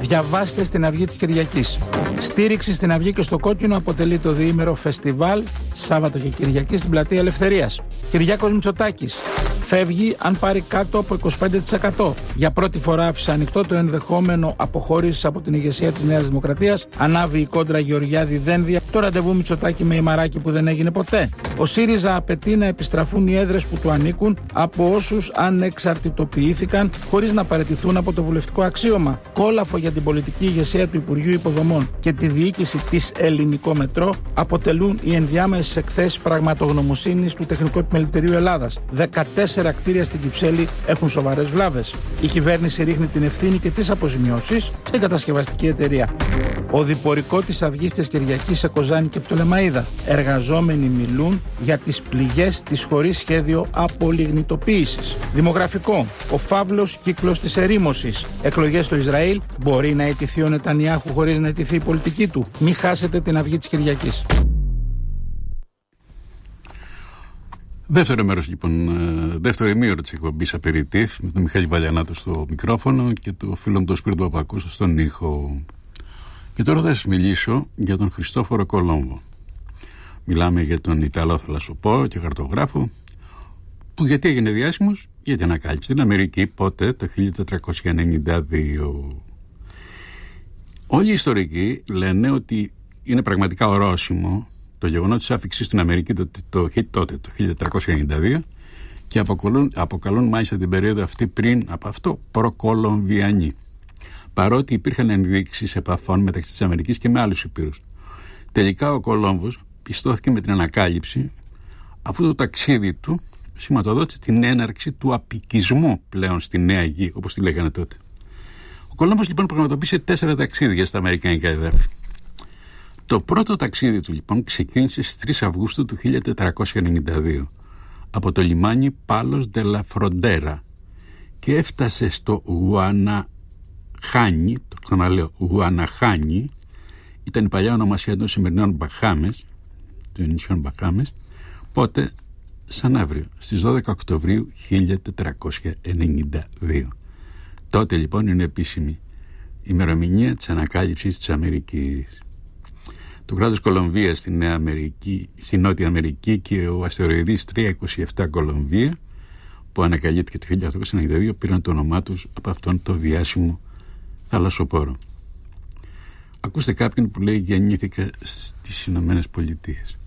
Διαβάστε στην Αυγή της Κυριακής. Στήριξη στην Αυγή και στο Κόκκινο αποτελεί το διήμερο φεστιβάλ Σάββατο και Κυριακή στην Πλατεία Ελευθερίας. Κυριάκος Μητσοτάκης φεύγει αν πάρει κάτω από 25%. Για πρώτη φορά άφησε ανοιχτό το ενδεχόμενο αποχώρησης από την ηγεσία της Νέας Δημοκρατίας. Ανάβει η κόντρα Γεωργιάδη-Δένδια. Το ραντεβού Μητσοτάκη με Ημαράκη που δεν έγινε ποτέ. Ο ΣΥΡΙΖΑ απαιτεί να επιστραφούν οι έδρες που του ανήκουν από όσους ανεξαρτητοποιήθηκαν χωρίς να παραιτηθούν από το βουλευτικό αξίωμα. Κόλαφο για την πολιτική ηγεσία του Υπουργείου Υποδομών και τη διοίκηση της Ελληνικό Μετρό αποτελούν οι ενδιάμεσες εκθέσεις πραγματογνωμοσύνης του Τεχνικού Επιμελητηρίου Ελλάδας. 14 κτίρια στην Κυψέλη έχουν σοβαρές βλάβες. Η κυβέρνηση ρίχνει την ευθύνη και τις αποζημιώσεις στην κατασκευαστική εταιρεία. Οδηπορικό της Αυγής της Κυριακής σε Κοζάνη και Πτολεμαΐδα. Εργαζόμενοι μιλούν για τις πληγές της χωρίς σχέδιο απολιγνητοποίησης. Δημογραφικό. Ο φαύλος κύκλος της ερήμωσης. Εκλογές στο Ισραήλ. Μπορεί να αιτηθεί ο Νετανιάχου χωρίς να αιτηθεί η πολιτική του. Μην χάσετε την Αυγή της Κυριακής. Δεύτερο μέρος λοιπόν, δεύτερο ημίωρο της εκπομπής Απεριτίφ με τον Μιχάλη Βαλιανάτο στο μικρόφωνο και το φίλο μου τον Σπύρο του Παπακούσα στον ήχο. Και τώρα θα σας μιλήσω για τον Χριστόφορο Κολόμβο. Μιλάμε για τον Ιταλό θαλασσοπό και χαρτογράφο που γιατί έγινε διάσημος? Γιατί ανακάλυψε την Αμερική πότε? Το 1492. Όλοι οι ιστορικοί λένε ότι είναι πραγματικά ορόσημο το γεγονός της άφιξης στην Αμερική τότε το 1492 και αποκαλούν μάλιστα την περίοδο αυτή πριν από αυτό προκολομβιανή, παρότι υπήρχαν ενδείξεις επαφών μεταξύ της Αμερικής και με άλλους υπήρους. Τελικά ο Κολόμβος πιστώθηκε με την ανακάλυψη αφού το ταξίδι του σηματοδότησε την έναρξη του απικισμού πλέον στη Νέα Γη, όπως τη λέγανε τότε. Ο Κολόμβος λοιπόν πραγματοποίησε 4 ταξίδια στα Αμερικανικά εδάφη. Το πρώτο ταξίδι του λοιπόν ξεκίνησε στις 3 Αυγούστου του 1492 από το λιμάνι Πάλος de la Frontera και έφτασε στο Γουαναχάνι, το ξαναλέω Γουαναχάνι, ήταν η παλιά ονομασία των σημερινών Μπαχάμες, των νησιών Μπαχάμες, πότε? Σαν αύριο, στις 12 Οκτωβρίου 1492. Τότε λοιπόν είναι επίσημη ημερομηνία της ανακάλυψης της Αμερικής. Το κράτος Κολομβία στη Νότια Αμερική και ο αστεροειδής 327 Κολομβία που ανακαλύφθηκε το 1892 πήραν το όνομά τους από αυτόν το διάσημο θαλασσοπόρο. Ακούστε κάποιον που λέει γεννήθηκα στις Ηνωμένες Πολιτείες.